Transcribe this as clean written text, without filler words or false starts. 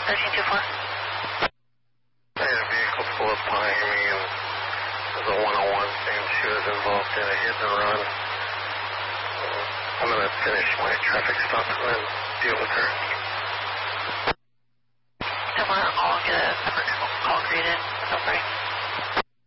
1324. I had a vehicle pull up behind me, and it was a 101 saying she was involved in a hit and run. I'm going to finish my traffic stop and then deal with her. I want to all get a separate call created. Don't break.